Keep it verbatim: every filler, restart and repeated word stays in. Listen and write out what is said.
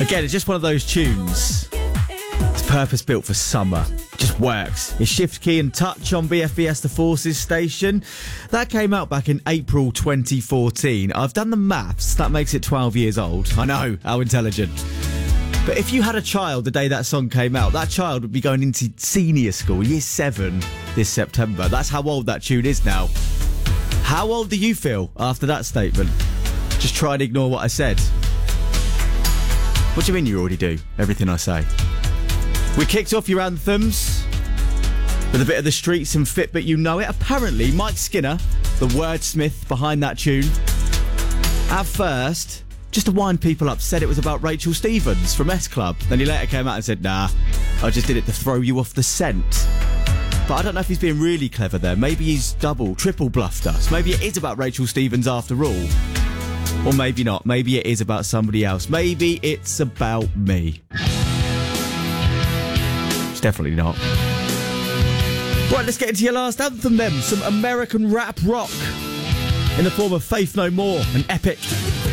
Again, it's just one of those tunes. It's purpose-built for summer. It just works. It's Shift Key and Touch on B F B S The Forces station. That came out back in April twenty fourteen. I've done the maths. That makes it twelve years old. I know, how intelligent. But if you had a child the day that song came out, that child would be going into senior school, year seven, this September. That's how old that tune is now. How old do you feel after that statement? Just try and ignore what I said. What do you mean you already do everything I say? We kicked off your anthems with a bit of the streets and Fitbit, you know it. Apparently, Mike Skinner, the wordsmith behind that tune, at first, just to wind people up, said it was about Rachel Stevens from S Club. Then he later came out and said, nah, I just did it to throw you off the scent. But I don't know if he's being really clever there. Maybe he's double, triple bluffed us. Maybe it is about Rachel Stevens after all. Or maybe not. Maybe it is about somebody else. Maybe it's about me. It's definitely not. Right, let's get into your last anthem then. Some American rap rock in the form of Faith No More and Epic.